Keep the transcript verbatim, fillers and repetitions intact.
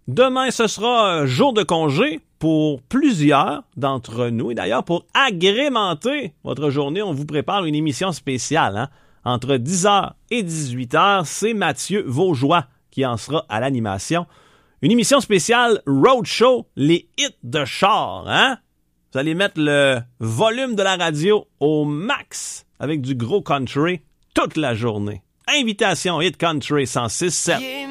Demain, ce sera jour de congé pour plusieurs d'entre nous. Et d'ailleurs, pour agrémenter votre journée, on vous prépare une émission spéciale. Hein? Entre dix heures et dix-huit heures, c'est Mathieu Vaugeois qui en sera à l'animation. Une émission spéciale Roadshow, les hits de char. Hein? Vous allez mettre le volume de la radio au max avec du gros country toute la journée. Invitation Hit Country cent six sept.